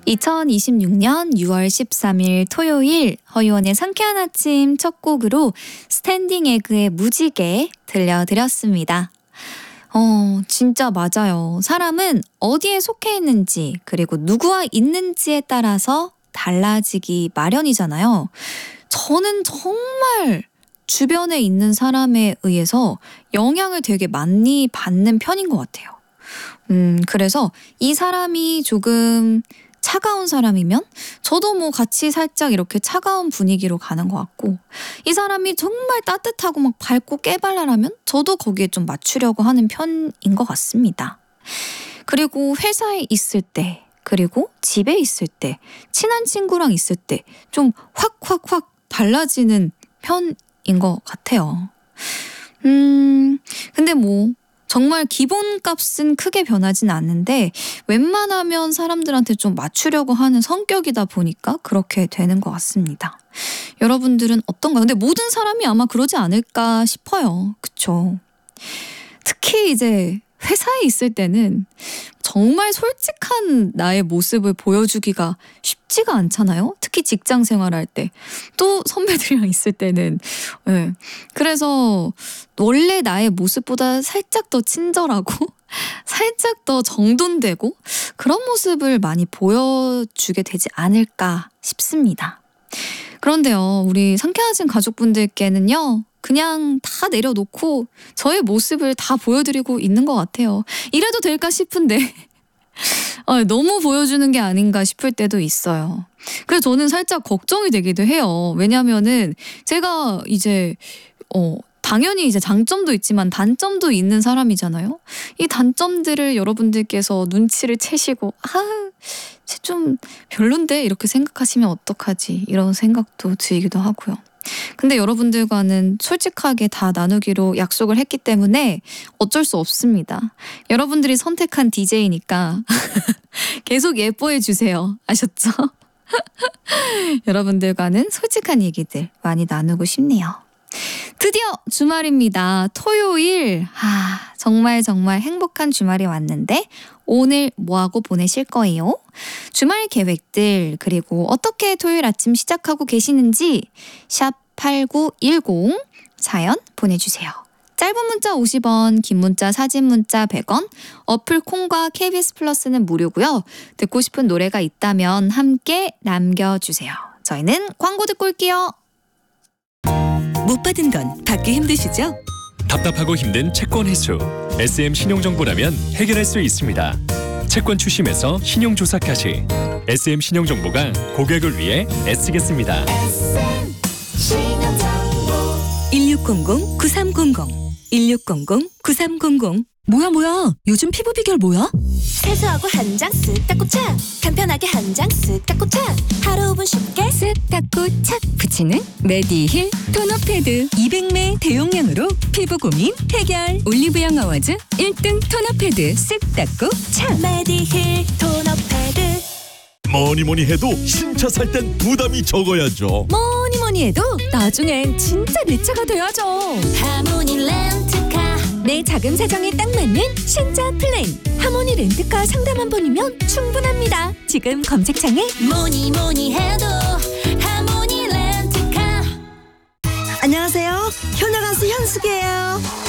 2026년 6월 13일 토요일 허이원의 상쾌한 아침 첫 곡으로 스탠딩 에그의 무지개 들려드렸습니다. 진짜 맞아요. 사람은 어디에 속해 있는지 그리고 누구와 있는지에 따라서 달라지기 마련이잖아요. 저는 정말 주변에 있는 사람에 의해서 영향을 되게 많이 받는 편인 것 같아요. 그래서 이 사람이 조금 차가운 사람이면 저도 뭐 같이 살짝 이렇게 차가운 분위기로 가는 것 같고, 이 사람이 정말 따뜻하고 막 밝고 깨발랄하면 저도 거기에 좀 맞추려고 하는 편인 것 같습니다. 그리고 회사에 있을 때, 그리고 집에 있을 때, 친한 친구랑 있을 때 좀 확 달라지는 편인 것 같아요. 근데 뭐 정말 기본값은 크게 변하진 않는데 웬만하면 사람들한테 좀 맞추려고 하는 성격이다 보니까 그렇게 되는 것 같습니다. 여러분들은 어떤가요? 근데 모든 사람이 아마 그러지 않을까 싶어요. 그쵸? 특히 이제 회사에 있을 때는 정말 솔직한 나의 모습을 보여주기가 쉽지가 않잖아요. 특히 직장 생활할 때. 또 선배들이랑 있을 때는. 네. 그래서 원래 나의 모습보다 살짝 더 친절하고 살짝 더 정돈되고 그런 모습을 많이 보여주게 되지 않을까 싶습니다. 그런데요, 우리 상쾌하신 가족분들께는요, 그냥 다 내려놓고 저의 모습을 다 보여드리고 있는 것 같아요. 이래도 될까 싶은데 너무 보여주는 게 아닌가 싶을 때도 있어요. 그래서 저는 살짝 걱정이 되기도 해요. 왜냐면은 제가 이제 당연히 이제 장점도 있지만 단점도 있는 사람이잖아요. 이 단점들을 여러분들께서 눈치를 채시고 쟤 좀 별론데 이렇게 생각하시면 어떡하지, 이런 생각도 들기도 하고요. 근데 여러분들과는 솔직하게 다 나누기로 약속을 했기 때문에 어쩔 수 없습니다. 여러분들이 선택한 DJ니까 계속 예뻐해 주세요. 아셨죠? 여러분들과는 솔직한 얘기들 많이 나누고 싶네요. 드디어 주말입니다. 토요일. 정말 행복한 주말이 왔는데 오늘 뭐하고 보내실 거예요? 주말 계획들, 그리고 어떻게 토요일 아침 시작하고 계시는지 샵 8910 사연 보내주세요. 짧은 문자 50원, 긴 문자 사진 문자 100원, 어플 콩과 KBS 플러스는 무료고요. 듣고 싶은 노래가 있다면 함께 남겨주세요. 저희는 광고 듣고 올게요. 못 받은 건 받기 힘드시죠? 답답하고 힘든 채권 회수. SM 신용정보라면 해결할 수 있습니다. 채권 추심에서 신용조사까지 SM 신용정보가 고객을 위해 애쓰겠습니다. 1600-9300 1600-9300 뭐야? 요즘 피부 비결 뭐야? 세수하고 한 장 쓱 닦고 착, 간편하게 한 장 쓱 닦고 착, 하루 5분 쉽게 쓱 닦고 착 붙이는 메디힐 토너 패드. 200매 대용량으로 피부 고민 해결. 올리브영 어워즈 1등 토너 패드 쓱 닦고 착. 메디힐 토너 패드. 뭐니 해도 신차 살 땐 부담이 적어야죠. 뭐니 해도 나중엔 진짜 내 차가 돼야죠. 하모니 렌트카. 내 자금 사정에 딱 맞는 신차 플랜. 하모니 렌트카 상담 한 번이면 충분합니다. 지금 검색창에 뭐니 해도 하모니 렌트카. 안녕하세요. 효녀 가수 현숙이에요.